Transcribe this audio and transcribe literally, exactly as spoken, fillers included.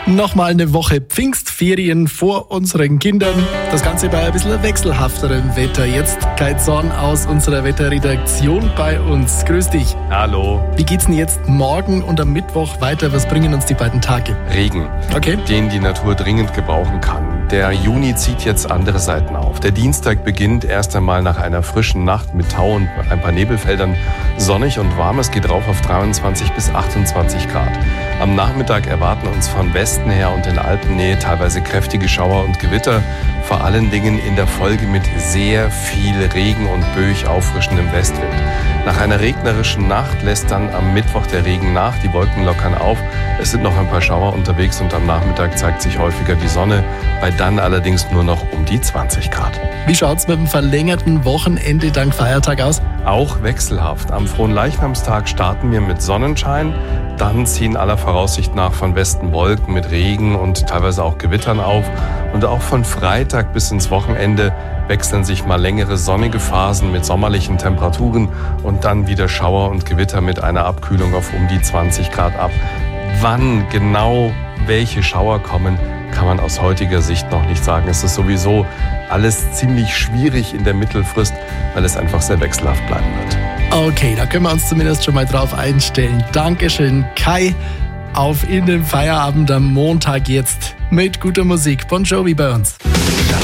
Nochmal eine Woche Pfingstferien vor unseren Kindern. Das Ganze bei ein bisschen wechselhafterem Wetter. Jetzt Kai Zorn aus unserer Wetterredaktion bei uns. Grüß dich. Hallo. Wie geht's denn jetzt morgen und am Mittwoch weiter? Was bringen uns die beiden Tage? Regen, Okay. den die Natur dringend gebrauchen kann. Der Juni zieht jetzt andere Seiten auf. Der Dienstag beginnt erst einmal nach einer frischen Nacht mit Tau und ein paar Nebelfeldern sonnig und warm. Es geht rauf auf dreiundzwanzig bis achtundzwanzig Grad. Am Nachmittag erwarten uns von Westen her und in Alpennähe teilweise kräftige Schauer und Gewitter, vor allen Dingen in der Folge mit sehr viel Regen und böig auffrischendem Westwind. Nach einer regnerischen Nacht lässt dann am Mittwoch der Regen nach, die Wolken lockern auf, es sind noch ein paar Schauer unterwegs und am Nachmittag zeigt sich häufiger die Sonne, bei dann allerdings nur noch um die zwanzig Grad. Wie schaut's mit dem verlängerten Wochenende dank Feiertag aus? Auch wechselhaft. Am Fronleichnamstag starten wir mit Sonnenschein, dann ziehen aller Voraussicht nach von Westen Wolken mit Regen und teilweise auch Gewittern auf. Und auch von Freitag bis ins Wochenende wechseln sich mal längere sonnige Phasen mit sommerlichen Temperaturen und dann wieder Schauer und Gewitter mit einer Abkühlung auf um die zwanzig Grad ab. Wann genau welche Schauer kommen, kann man aus heutiger Sicht noch nicht sagen. Es ist sowieso alles ziemlich schwierig in der Mittelfrist, weil es einfach sehr wechselhaft bleiben wird. Okay, da können wir uns zumindest schon mal drauf einstellen. Dankeschön, Kai. Auf in den Feierabend am Montag jetzt mit guter Musik. Bon Jovi bei uns.